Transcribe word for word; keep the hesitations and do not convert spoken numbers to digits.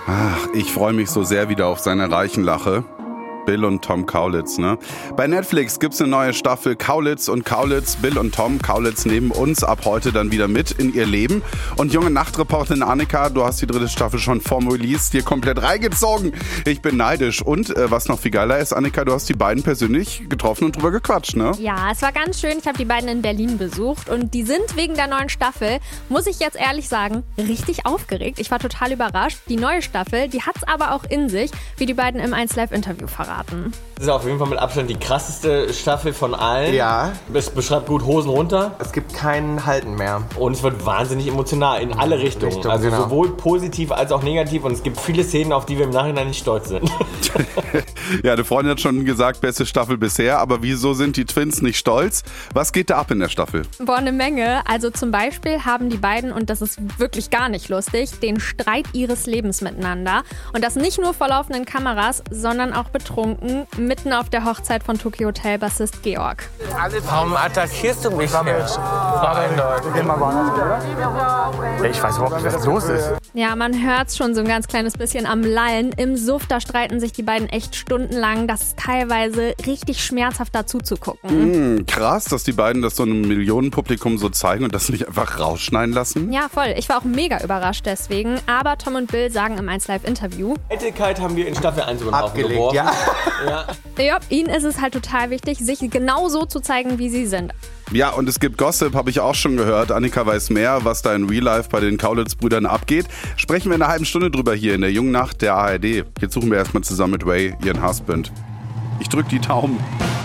Ach, ich freue mich so sehr wieder auf seine Reichenlache. Bill und Tom Kaulitz, ne? Bei Netflix gibt's eine neue Staffel Kaulitz und Kaulitz. Bill und Tom Kaulitz nehmen uns ab heute dann wieder mit in ihr Leben. Und junge Nachtreporterin Annika, du hast die dritte Staffel schon vorm Release dir komplett reingezogen. Ich bin neidisch. Und äh, was noch viel geiler ist, Annika, du hast die beiden persönlich getroffen und drüber gequatscht, ne? Ja, es war ganz schön. Ich habe die beiden in Berlin besucht und die sind wegen der neuen Staffel, muss ich jetzt ehrlich sagen, richtig aufgeregt. Ich war total überrascht. Die neue Staffel, die hat's aber auch in sich, wie die beiden im eins Live Interview verraten. Das ist auf jeden Fall mit Abstand die krasseste Staffel von allen. Ja. Es beschreibt gut Hosen runter. Es gibt kein Halten mehr. Und es wird wahnsinnig emotional in alle Richtungen. Richtung, also genau. sowohl positiv als auch negativ. Und es gibt viele Szenen, auf die wir im Nachhinein nicht stolz sind. Ja, eine Freundin hat schon gesagt, beste Staffel bisher. Aber wieso sind die Twins nicht stolz? Was geht da ab in der Staffel? Boah, eine Menge. Also zum Beispiel haben die beiden, und das ist wirklich gar nicht lustig, den Streit ihres Lebens miteinander. Und das nicht nur vor laufenden Kameras, sondern auch betrunken, mitten auf der Hochzeit von Tokyo Hotel Bassist Georg. Warum attackierst du mich jetzt? Ich weiß überhaupt nicht, was los ist. Ja, man hört's schon so ein ganz kleines bisschen am Lallen. Im Suff, da streiten sich die beiden echt stundenlang. Das ist teilweise richtig schmerzhaft dazu zu gucken. Mm, krass, dass die beiden das so einem Millionenpublikum so zeigen und das nicht einfach rausschneiden lassen. Ja, voll. Ich war auch mega überrascht deswegen. Aber Tom und Bill sagen im eins Live Interview: Eitelkeit haben wir in Staffel eins über den Haufen Abgelegt, geworfen. ja. Ja. Ja, ihnen ist es halt total wichtig, sich genau so zu zeigen, wie sie sind. Ja, und es gibt Gossip, habe ich auch schon gehört. Annika weiß mehr, was da in Real Life bei den Kaulitz-Brüdern abgeht. Sprechen wir in einer halben Stunde drüber hier in der Jungen Nacht der A R D. Jetzt suchen wir erstmal zusammen mit Ray ihren Husband. Ich drück die Daumen.